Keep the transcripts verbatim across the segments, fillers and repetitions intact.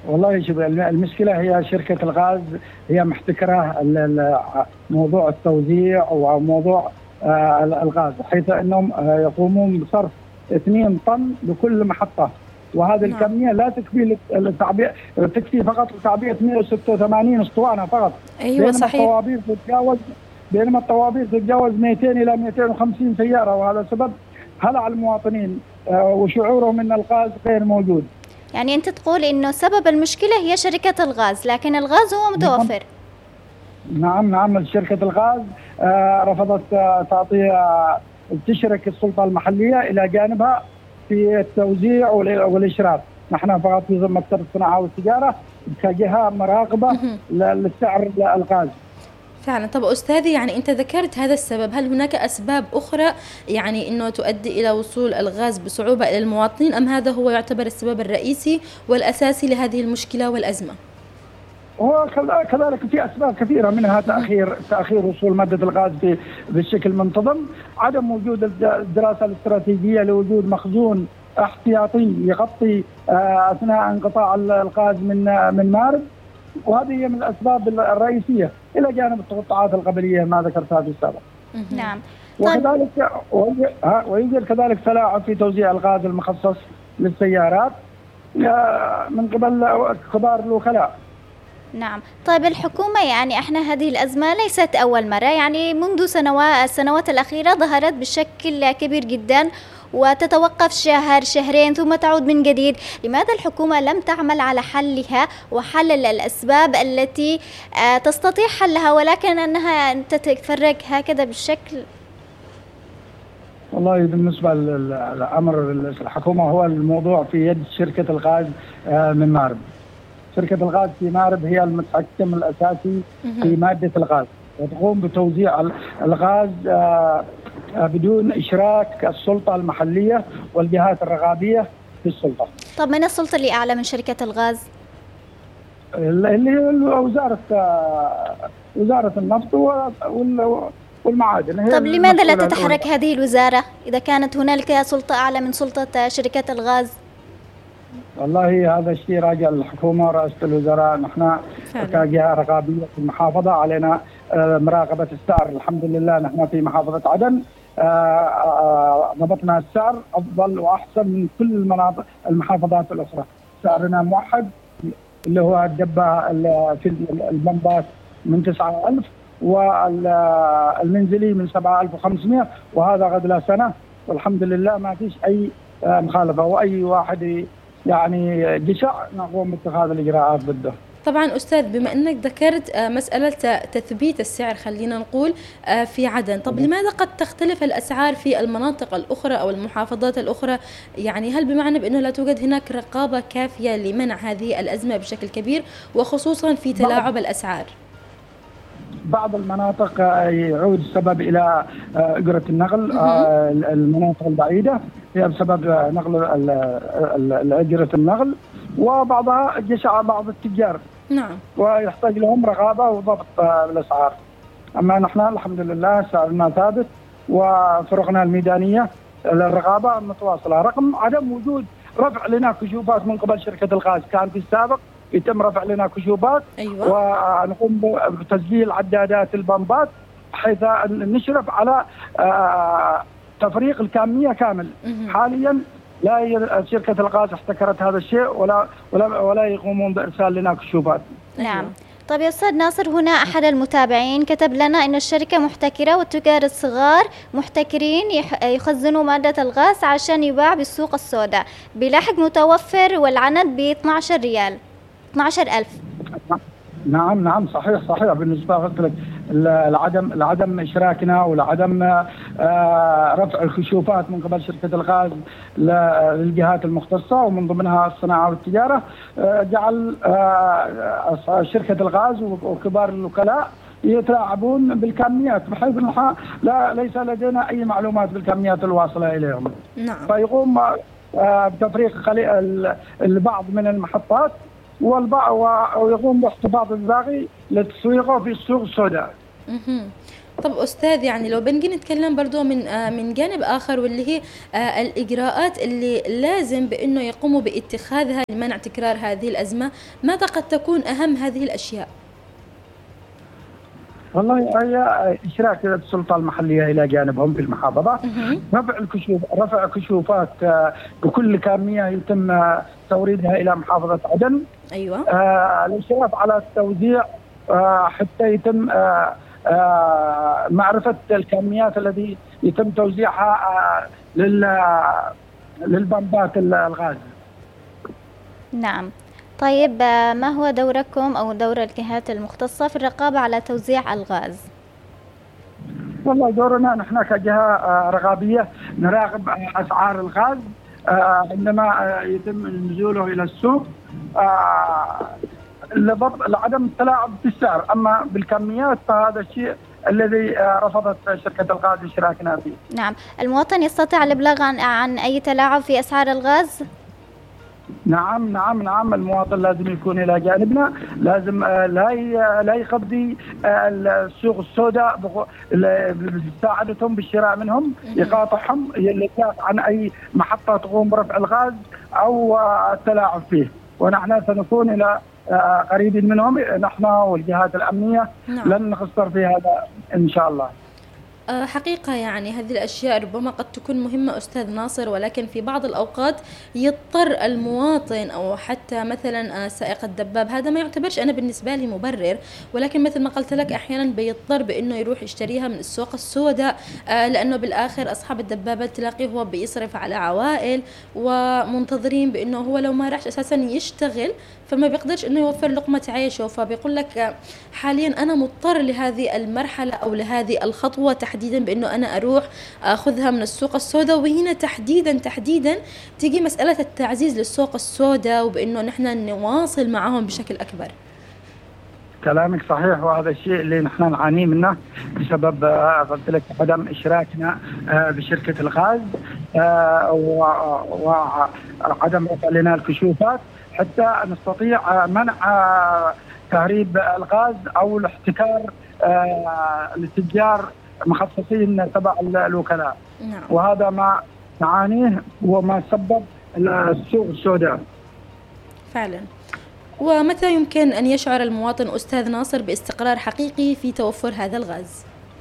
والله شوف، المشكلة هي شركة الغاز هي محتكرة موضوع التوزيع وموضوع الغاز، حيث أنهم يقومون بصرف اثنين طن لكل محطة، وهذه الكمية لا تكفي للتعبئة، تكفي فقط لتعبئة مئة وستة وثمانين اسطوانة فقط. أيوة بينما صحيح. الطوابير تتجاوز بينما الطوابير تتجاوز مئتين إلى مئتين وخمسين سيارة، وهذا سبب هلع المواطنين وشعورهم أن الغاز غير موجود. يعني أنت تقول إنه سبب المشكلة هي شركة الغاز، لكن الغاز هو متوفر. نعم نعم شركة الغاز آه رفضت آه تعطي آه تشرك السلطة المحلية إلى جانبها في التوزيع والإشراف. نحن فقط في مكتب الصناعة والتجارة كجهة مراقبة للسعر الغاز. فعلا. طب أستاذي، يعني أنت ذكرت هذا السبب، هل هناك أسباب أخرى يعني أنه تؤدي إلى وصول الغاز بصعوبة إلى المواطنين، أم هذا هو يعتبر السبب الرئيسي والأساسي لهذه المشكلة والأزمة؟ هو كذلك في أسباب كثيرة، منها تأخير تأخير وصول مادة الغاز بشكل منتظم، عدم وجود الدراسة الاستراتيجية لوجود مخزون احتياطي يغطي أثناء انقطاع الغاز من من مارس، وهذه هي من الأسباب الرئيسية، إلى جانب التقطعات القبلية ما ذكرتها في السابق. نعم. وكذلك ويوجد كذلك تلاعب في توزيع الغاز المخصص للسيارات من قبل كبار الوكلاء. نعم. طيب الحكومة، يعني احنا هذه الأزمة ليست أول مرة، يعني منذ سنوات السنوات الأخيرة ظهرت بشكل كبير جدا وتتوقف شهر شهرين ثم تعود من جديد. لماذا الحكومة لم تعمل على حلها وحل الأسباب التي تستطيع حلها، ولكن أنها تتفرج هكذا بالشكل؟ والله بالنسبة للأمر الحكومة، هو الموضوع في يد شركة الغاز من مارب. شركة الغاز في مارب هي المتحكم الأساسي في مادة الغاز، وتقوم بتوزيع الغاز بدون إشراك السلطة المحلية والجهات الرقابية في السلطة. طب من السلطة اللي أعلى من شركة الغاز؟ اللي هي وزارة وزارة النفط والمعادن. طب لماذا لا تتحرك هذه الوزارة إذا كانت هنالك سلطة أعلى من سلطة شركة الغاز؟ والله هذا الشيء راجع للحكومة ورئاسة الوزراء. نحن كجهة رقابية في المحافظة علينا مراقبة السعر. الحمد لله نحن في محافظة عدن ضبطنا السعر أفضل وأحسن من كل المناطق المحافظات الأخرى. سعرنا موحد، اللي هو الدبة في البمبات من تسعة ألف والمنزلي من سبعة ألف وخمسمائة، وهذا قبل سنة، والحمد لله ما فيش أي مخالفة، وأي واحد يعني جشع نقوم باتخاذ الإجراءات ضده. طبعا أستاذ، بما أنك ذكرت مسألة تثبيت السعر خلينا نقول في عدن، طب لماذا قد تختلف الأسعار في المناطق الأخرى أو المحافظات الأخرى؟ يعني هل بمعنى بأنه لا توجد هناك رقابة كافية لمنع هذه الأزمة بشكل كبير، وخصوصا في تلاعب الأسعار؟ بعض المناطق يعود السبب إلى أجرة النقل، المناطق البعيدة هي بسبب نقل أجرة النقل، وبعضها جشع بعض التجار. نعم. ويحتاج لهم رقابة وضبط الأسعار. أما نحن الحمد لله سعرنا ثابت، وفرقنا الميدانية للرقابة متواصلة، رغم عدم وجود رفع لنا كشوفات من قبل شركة الغاز. كان في السابق يتم رفع لنا كشوفات. أيوة. ونقوم بتسجيل عدادات البمبات حيث نشرف على تفريق الكمية كامل. حاليا لا، شركة الغاز احتكرت هذا الشيء ولا ولا ولا يقومون بإرسال لنا كشوفات. نعم. طيب يا أستاذ ناصر، هنا أحد المتابعين كتب لنا أن الشركة محتكرة والتجار الصغار محتكرين يخزنوا مادة الغاز عشان يباع بالسوق السوداء بلاحق متوفر والعند ب اثني عشر ريال اثني عشر ألف. نعم نعم صحيح صحيح. بالنسبة لك العدم العدم إشراكنا والعدم رفع الكشوفات من قبل شركة الغاز للجهات المختصة ومن ضمنها الصناعة والتجارة، جعل شركة الغاز وكبار الوكلاء يتلاعبون بالكميات، بحيث لا ليس لدينا أي معلومات بالكميات الواصلة إليهم. نعم. فيقوم بتفريق البعض من المحطات والبعض ويقوم باحتفاظ الباقي لتسويقه في السوق السوداء. طب أستاذ، يعني لو بنجي نتكلم برضو من آه، من جانب آخر، واللي هي آه، الإجراءات اللي لازم بأنه يقوموا باتخاذها لمنع تكرار هذه الأزمة، ماذا قد تكون أهم هذه الأشياء؟ والله هي اشراك السلطه المحليه الى جانبهم في المحافظه، مهم. رفع الكشوف رفع كشوفات آه، بكل كميه يتم آه، توريدها الى محافظه عدن. أيوة. آه، الاشراف على التوزيع آه، حتى يتم آه، آه، معرفه الكميات التي يتم توزيعها آه، لل للبمبات الغاز. نعم. طيب آه، ما هو دوركم أو دور الجهات المختصة في الرقابة على توزيع الغاز؟ والله دورنا نحن كجهه آه، رقابيه نراقب آه، اسعار الغاز آه، عندما آه، يتم نزوله الى السوق، آه، لضبط لعدم التلاعب بالسعر. اما بالكميات فهذا الشيء الذي آه، رفضت شركه الغاز اشراكنا فيه. نعم. المواطن يستطيع الإبلاغ عن عن أي تلاعب في أسعار الغاز؟ نعم نعم نعم المواطن لازم يكون الى جانبنا، لازم آه، لا ي- لا يخضي آه، السوق السوداء بغ- ل- مساعدتهم بالشراء منهم، يقاطعهم، يبحث عن اي محطه تقوم برفع الغاز او آه، التلاعب فيه. ونحن سنكون الى آه، قريب منهم، نحن والجهات الامنيه نعم. لن نخسر في هذا ان شاء الله. آه، حقيقة يعني هذه الأشياء ربما قد تكون مهمة أستاذ ناصر، ولكن في بعض الأوقات يضطر المواطن أو حتى مثلا آه، سائق الدباب، هذا ما يعتبرش أنا بالنسبة لي مبرر، ولكن مثل ما قلت لك أحيانا بيضطر بأنه يروح يشتريها من السوق السوداء، آه، لأنه بالآخر أصحاب الدبابات تلاقيه هو بيصرف على عوائل ومنتظرين بأنه هو لو ما راحش أساسا يشتغل فما بيقدرش انه يوفر لقمة عيشه. فبيقول لك حاليا انا مضطر لهذه المرحلة او لهذه الخطوة تحديدا بانه انا اروح اخذها من السوق السوداء. وهنا تحديدا تحديدا تيجي مسألة التعزيز للسوق السوداء، وبانه نحن نواصل معهم بشكل اكبر. كلامك صحيح، وهذا الشيء اللي نحن نعاني منه بسبب آه، قلت لك عدم اشراكنا آه، بشركه الغاز آه، و- وعدم رفع لنا الكشوفات حتى نستطيع آه، منع آه، تهريب الغاز او الاحتكار آه، للتجار مخصصين تبع الوكلاء. نعم. وهذا ما نعانيه وما سبب السوق السوداء. فعلا. ومتى يمكن أن يشعر المواطن أستاذ ناصر باستقرار حقيقي في توفر هذا الغاز؟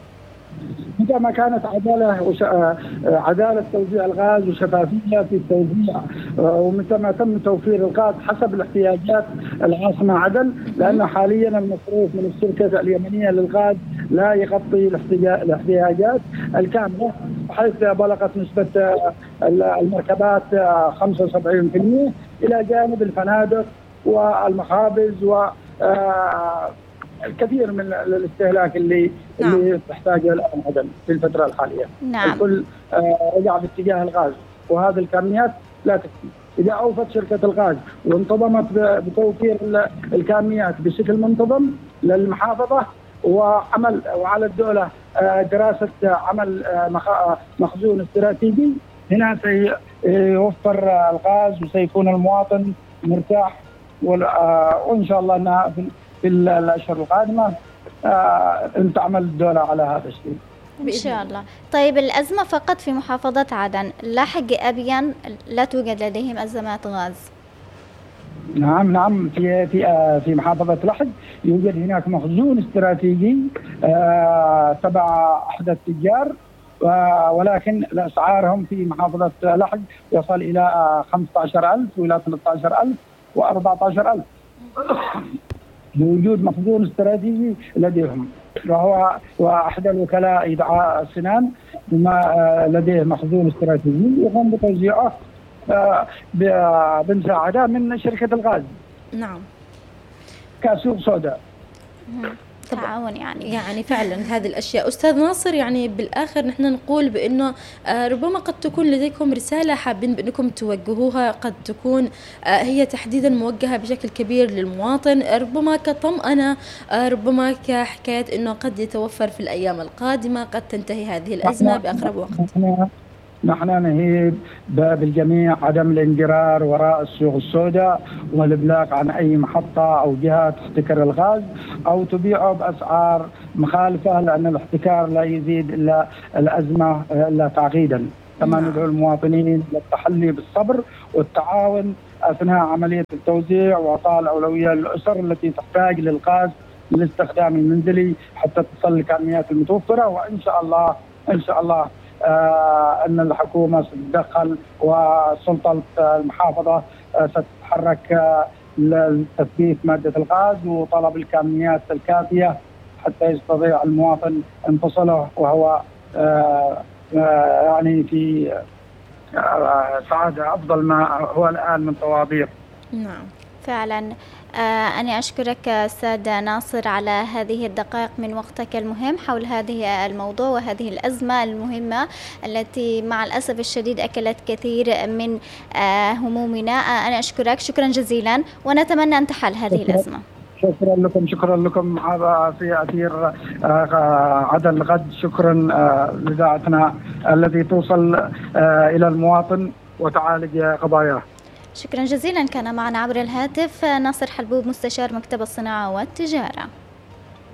متى ما كانت عداله وش... آه، عداله توزيع الغاز وشفافيه في التوزيع، آه، ومتى ما تم توفير الغاز حسب الاحتياجات العاصمه عدن، لان حاليا المصروف من الشركه اليمنيه للغاز لا يغطي الاحتياج- الاحتياجات الكامله، حيث بلغت نسبه آه، المركبات آه، خمسة وسبعين بالمئة الى جانب الفنادق والمخابز و آه، الكثير من الاستهلاك اللي نعم. اللي تحتاجه الان عدن في الفتره الحاليه. نعم. الكل آه، رجع في اتجاه الغاز، وهذه الكميات لا تكفي. اذا اوفت شركه الغاز وانتظمت ب- بتوفير ال- الكميات بشكل منتظم للمحافظه، وعمل وعلى الدوله آه، دراسه عمل آه، مخ- آه، مخزون استراتيجي، هنا سيوفر آه، الغاز وسيكون المواطن مرتاح. وال- آه، وان شاء الله انها في في الاشهر القادمه آه، ان تعمل الدوله على هذا الشيء. إن شاء الله. طيب الأزمة فقط في محافظة عدن، لحق أبين لا توجد لديهم أزمات غاز؟ نعم نعم في في آه، في محافظه لحج يوجد هناك مخزون استراتيجي آه، تبع احدى التجار، آه، ولكن اسعارهم في محافظه لحج يصل الى آه، خمسة عشر ألف والى ثلاثة عشر ألف وأربعة عشر ألف بوجود مخزون استراتيجي لديهم. وهو واحد الوكلاء يدعى سنان بما آه، لديه مخزون استراتيجي يقوم بتوزيعه آه، ب- بمساعده من شركه الغاز نعم. كسوق سوداء. تعاون يعني. يعني فعلا هذه الأشياء أستاذ ناصر، يعني بالآخر نحن نقول بأنه آه، ربما قد تكون لديكم رسالة حابين بأنكم توجهوها، قد تكون آه، هي تحديدا موجهة بشكل كبير للمواطن، آه، ربما كطمأنة، آه، ربما كحكاية أنه قد يتوفر في الأيام القادمة، قد تنتهي هذه الأزمة بأقرب وقت. نحن نحن نهيب بالجميع عدم الانجرار وراء السوق السوداء والابلاغ عن اي محطه او جهه تحتكر الغاز او تبيعه باسعار مخالفه، لان الاحتكار لا يزيد الا الازمه الا تعقيدا. كما ندعو المواطنين للتحلي بالصبر والتعاون اثناء عمليه التوزيع واعطاء الاولويه للاسر التي تحتاج للغاز للاستخدام المنزلي حتى تصل الكميات المتوفره. وان شاء الله ان شاء الله آه ان الحكومه ستتدخل وسلطه المحافظه آه ستتحرك آه لتثبيت ماده الغاز وطلب الكميات الكافيه حتى يستطيع المواطن ان تصله وهو آه آه يعني في آه سعاده افضل ما هو الان من طوابير. نعم فعلا. آه أنا أشكرك أستاذ ناصر على هذه الدقائق من وقتك المهم حول هذه الموضوع وهذه الأزمة المهمة التي مع الأسف الشديد أكلت كثير من آه همومنا. آه أنا أشكرك شكرا جزيلا ونتمنى أن تحل هذه الأزمة. شكرا لكم شكرا لكم في أثير عدن الغد. شكرا لإذاعتنا التي توصل إلى المواطن وتعالج قضاياه. شكرا جزيلا. كان معنا عبر الهاتف ناصر حلبوب مستشار مكتب الصناعة والتجارة.